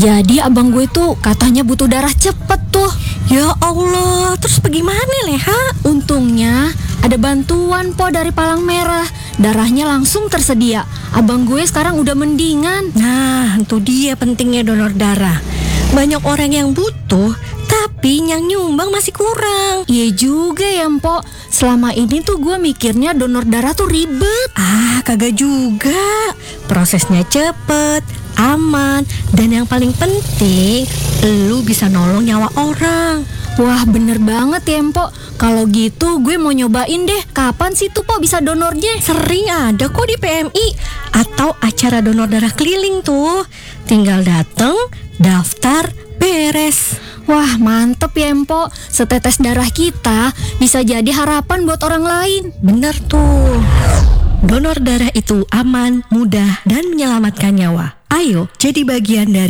Jadi abang gue tuh katanya butuh darah cepet tuh. Ya Allah, terus bagaimana Leha? Untungnya ada bantuan po dari Palang Merah. Darahnya langsung tersedia. Abang gue sekarang udah mendingan. Nah, itu dia pentingnya donor darah. Banyak orang yang butuh, tapi yang nyumbang masih kurang. Iya juga ya Mpok. Selama ini tuh gue mikirnya donor darah tuh ribet. Kagak juga. Prosesnya cepet, aman, dan yang paling penting, lu bisa nolong nyawa orang. Wah bener banget ya Mpok. Kalau gitu gue mau nyobain deh. Kapan sih tuh Po bisa donornya? Sering ada kok di PMI atau acara donor darah keliling tuh. Tinggal dateng, daftar, beres. Wah mantep ya Mpok. Setetes darah kita bisa jadi harapan buat orang lain. Bener tuh. Donor darah itu aman, mudah, dan menyelamatkan nyawa. Ayo jadi bagian dari